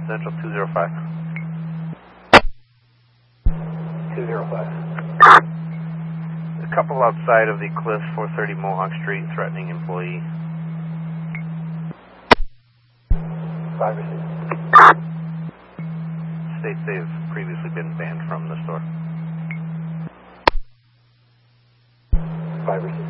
Central 205. 205. A couple outside of the cliff, 430 Mohawk Street, threatening employee. 5 or 6. States they've previously been banned from the store. 5 or 6.